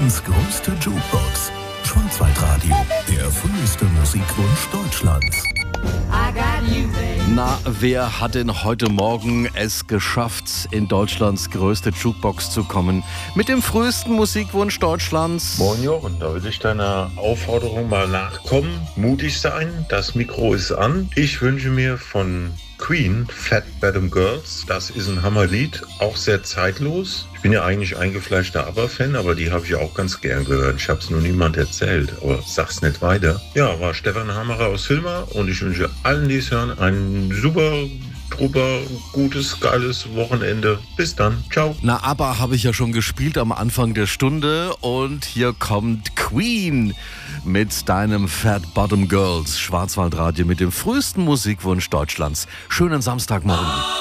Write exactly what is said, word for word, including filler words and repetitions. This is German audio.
Deutschlands größte Jukebox. Schwarzwaldradio, der früheste Musikwunsch Deutschlands. Na, wer hat denn heute Morgen es geschafft, in Deutschlands größte Jukebox zu kommen? Mit dem frühesten Musikwunsch Deutschlands. Moin Jochen, da will ich deiner Aufforderung mal nachkommen. Mutig sein, das Mikro ist an. Ich wünsche mir von Queen, Fat Bottom Girls. Das ist ein Hammerlied, auch sehr zeitlos. Ich bin ja eigentlich eingefleischter ABBA-Fan, aber die habe ich auch ganz gern gehört. Ich habe es nur niemand erzählt, aber sag's nicht weiter. Ja, war Stefan Hammerer aus Hilmer und ich wünsche allen, die es hören, ein super, drüber, gutes, geiles Wochenende. Bis dann. Ciao. Na, ABBA habe ich ja schon gespielt am Anfang der Stunde und hier kommt Queen mit deinem Fat Bottom Girls. Schwarzwaldradio mit dem frühesten Musikwunsch Deutschlands. Schönen Samstagmorgen.